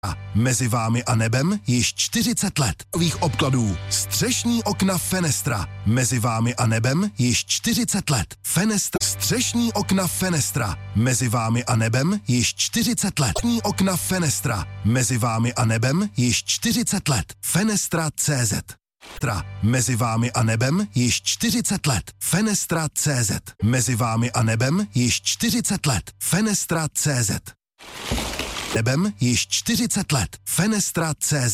Mezi vámi a nebem již 40 let. Nových obkladů. Střešní okna Fenestra. Mezi vámi a nebem již 40 let. Fenestra. Střešní okna Fenestra. Mezi vámi a nebem již 40 let. Střešní okna Fenestra. Mezi vámi a nebem již 40 let. Fenestra.cz. Mezi vámi a nebem již 40 let. Fenestra.cz. Mezi vámi a nebem již 40 let. Fenestra.cz. Nebem již 40 let. Fenestra.cz.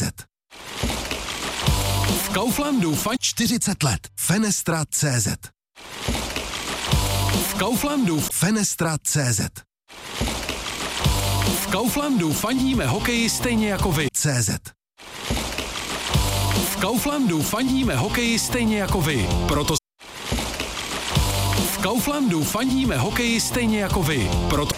V Kauflandu 40 let. Fenestra.cz. V Kauflandu Fenestra.cz. V Kauflandu fandíme hokeji stejně jako vy. CZ. V Kauflandu fandíme hokeji stejně jako vy. Proto v Kauflandu fandíme hokeji stejně jako vy.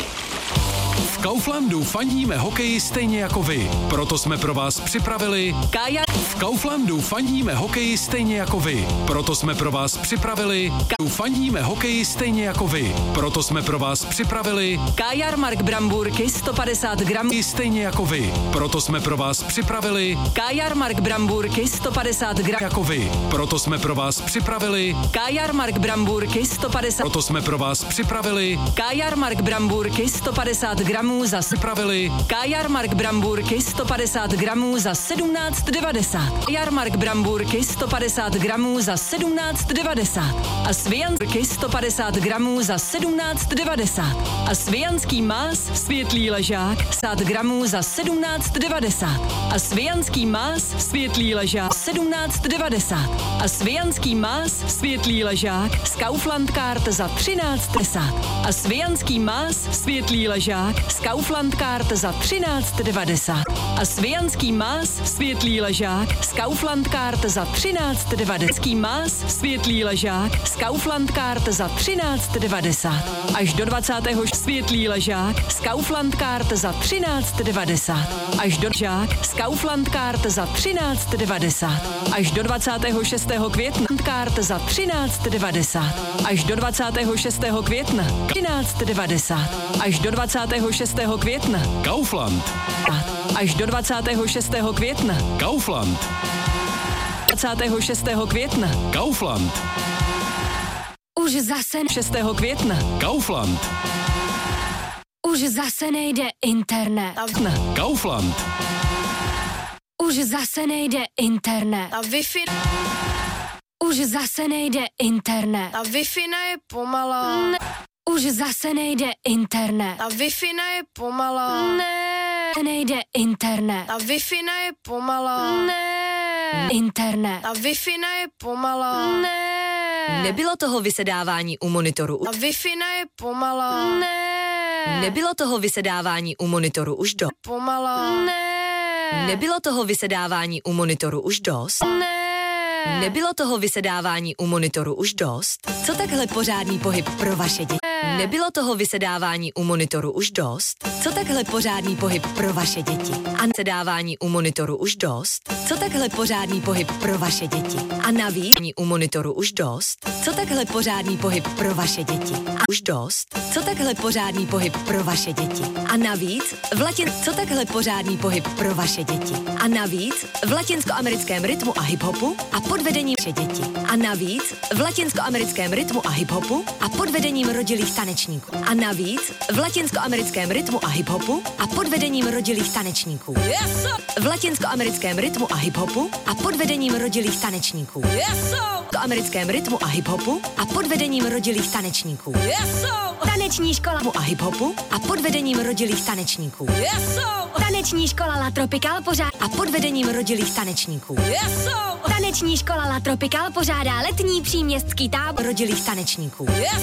V Kauflandu fandíme hokeji stejně jako vy. Proto jsme pro vás připravili V Kauflandu fandíme hokeji stejně jako vy. Proto jsme pro vás připravili Fandíme hokeji stejně jako vy. Proto jsme pro vás připravili Jarmark brambůrky 150 gramů stejně jako vy. Proto jsme pro vás připravili Jarmark brambůrky 150 gramů jako vy. Proto jsme pro vás připravili Jarmark brambůrky 150. Proto jsme pro vás připravili Jarmark brambůrky 150 gramů za připravili Jarmark brambůrky 150 gramů za 17,90. Jarmark brambůrky 150 gramů za 17,90. A svijanský 150 gramů za 17,90. A svijanský más světlý ležák 100 gramů za 17,90. A svijanský más světlý ležák 17,90. A svijanský más světlý ležák z Kaufland Card za 13,10. A svijanský más světlý ležák z Kaufland Card za 13,90. A svijanský más světlý ležák z Kaufland Card za 13,90. Más světlý ležák z Kaufland Card za 13,90. Až do 20. světlý ležák z Kaufland Card za 13,90. Až do žák z Kaufland Card za 13,90. Až do 26. května Card za 13,90. Až do 26. května 13,90. Až do 26. května Kaufland. Až do 26. května Kaufland. 26. května Kaufland. Už zase 6. května Kaufland. Už zase nejde internet. Kaufland. Už zase nejde internet. A Wi-Fi. Už zase nejde internet. A Wi-Fi je pomalá. Ne. Už zase nejde internet. A Wi-Fi je pomalá. Ne. Nejde internet. A Wi-Fi je pomalá. Ne. Internet. A Wi-Fi je pomalá. Ne. Nebylo toho vysedávání u monitoru. A Wi-Fi je pomalá. Ne. Nebylo toho vysedávání u monitoru už do. Pomalá. Ne. Nebylo toho vysedávání u monitoru už dost. Ne. Nebylo toho vysedávání u monitoru už dost? Co takhle pořádný pohyb pro vaše děti? Nebylo toho vysedávání u monitoru už dost? Co takhle pořádný pohyb pro vaše děti? A vysedávání u monitoru už dost? Co takhle pořádný pohyb pro vaše děti? A navíc u monitoru už dost? Co takhle pořádný pohyb pro vaše děti? A už dost? Co takhle pořádný pohyb pro vaše děti? A navíc v co takhle pořádný pohyb pro vaše děti? A navíc v latinskoamerickém rytmu a hiphopu a pod vedením vaše děti. A navíc v latinskoamerickém rytmu a hiphopu a pod vedením rodilých tanečníků. A navíc v latinskoamerickém rytmu a hiphopu a pod vedením rodilých tanečníků. V latinskoamerickém rytmu a hiphopu a pod vedením rodilých tanečníků. V americkém rytmu a hiphopu a pod vedením rodilých tanečníků. Taneční škola a hiphopu a pod vedením rodilých tanečníků. Taneční škola La Tropical pořádá a pod vedením rodilých tanečníků. Taneční škola La Tropical pořádá letní příměstský tábor rodilých tanečníků.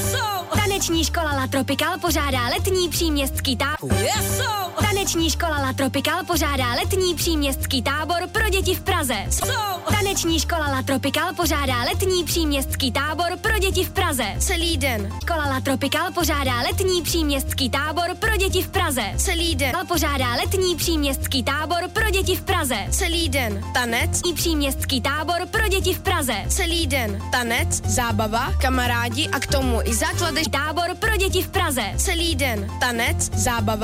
Taneční škola La Tropical pořádá letní příměstský tábor. Taneční škola La Tropical pořádá letní příměstský tábor pro děti v Praze. Taneční škola La Tropical pořádá letní příměstský tábor pro děti v Praze. Celý den. Škola La Tropical pořádá letní příměstský tábor pro děti v Praze. Celý den. Pořádá letní příměstský tábor pro děti v Praze. Celý den. Tanec. Příměstský tábor pro děti v Praze. Celý den. Tanec, zábava, kamarádi a k tomu i základy. Tábor pro děti v Praze. Celý den. Tanec, zábava,